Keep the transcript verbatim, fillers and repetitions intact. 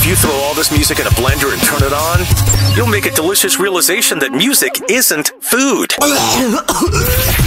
you throw all this music in a blender and turn it on, you'll make a delicious realization that music isn't food.